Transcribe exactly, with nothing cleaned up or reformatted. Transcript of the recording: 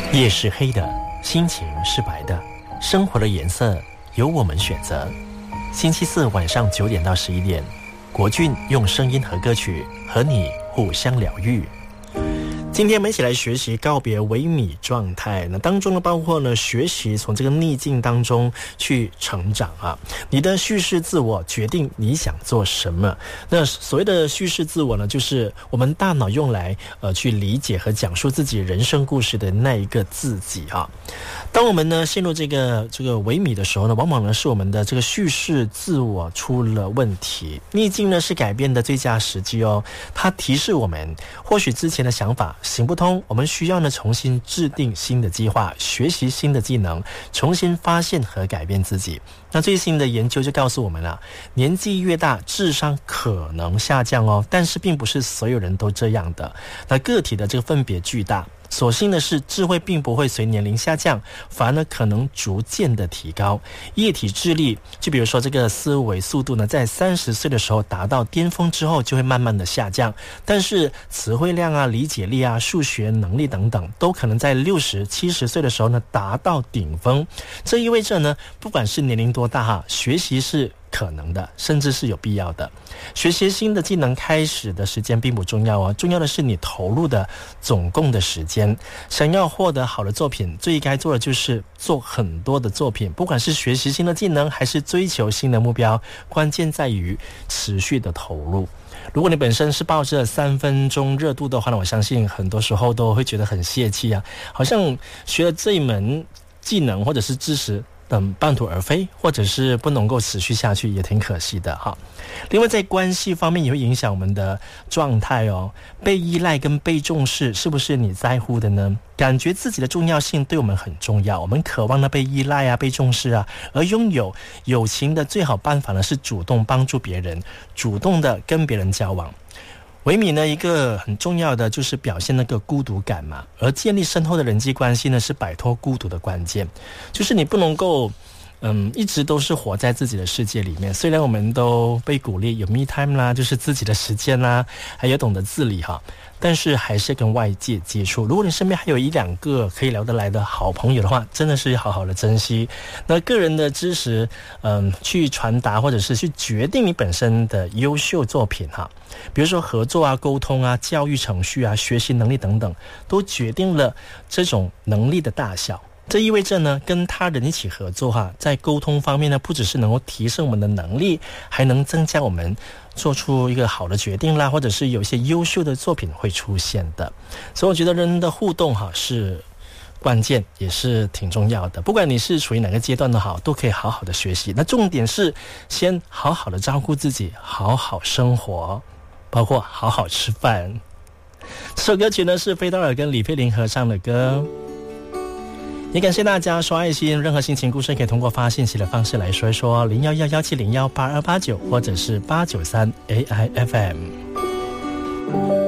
夜是黑的，心情是白的，生活的颜色由我们选择。星期四晚上九点到十一点，国俊用声音和歌曲和你互相疗愈。今天我们一起来学习告别萎靡状态，那当中呢包括呢学习从这个逆境当中去成长啊。你的叙事自我决定你想做什么。那所谓的叙事自我呢，就是我们大脑用来呃去理解和讲述自己人生故事的那一个自己啊。当我们呢陷入这个这个萎靡的时候呢，往往呢是我们的这个叙事自我出了问题。逆境呢是改变的最佳时机哦，它提示我们或许之前的想法行不通，我们需要呢重新制定新的计划，学习新的技能，重新发现和改变自己。那最新的研究就告诉我们了，年纪越大智商可能下降哦，但是并不是所有人都这样的。那个体的这个分别巨大，所幸的是智慧并不会随年龄下降，反而呢可能逐渐的提高。液体智力，就比如说这个思维速度呢，在三十岁的时候达到巅峰之后就会慢慢的下降，但是词汇量啊、理解力啊、数学能力等等都可能在六十、七十岁的时候呢达到顶峰。这意味着呢，不管是年龄多大哈，学习是可能的，甚至是有必要的。学习新的技能开始的时间并不重要哦，重要的是你投入的总共的时间。想要获得好的作品，最该做的就是做很多的作品，不管是学习新的技能还是追求新的目标，关键在于持续的投入。如果你本身是抱着三分钟热度的话呢，我相信很多时候都会觉得很泄气啊，好像学了这一门技能或者是知识等半途而废，或者是不能够持续下去，也挺可惜的哈。另外在关系方面也会影响我们的状态哦。被依赖跟被重视是不是你在乎的呢？感觉自己的重要性对我们很重要，我们渴望呢被依赖啊、被重视啊，而拥有友情的最好办法呢是主动帮助别人，主动的跟别人交往。萎靡呢，一个很重要的就是表现那个孤独感嘛，而建立深厚的人际关系呢，是摆脱孤独的关键。就是你不能够，嗯，一直都是活在自己的世界里面。虽然我们都被鼓励有 me time 啦，就是自己的时间啦，还有懂得自理哈，但是还是跟外界接触。如果你身边还有一两个可以聊得来的好朋友的话，真的是好好的珍惜。那个人的知识，嗯，去传达或者是去决定你本身的优秀作品哈。比如说合作啊、沟通啊、教育程序啊、学习能力等等，都决定了这种能力的大小。这意味着呢，跟他人一起合作哈，在沟通方面呢，不只是能够提升我们的能力，还能增加我们做出一个好的决定啦，或者是有一些优秀的作品会出现的。所以我觉得人的互动哈是关键，也是挺重要的。不管你是处于哪个阶段的好，都可以好好的学习。那重点是先好好的照顾自己，好好生活，包括好好吃饭。这首歌曲呢是菲多尔跟李佩玲合唱的歌。也感谢大家刷爱心，任何心情故事可以通过发信息的方式来说一说，零一一一七零一八二八九或者是八九三 A I F M。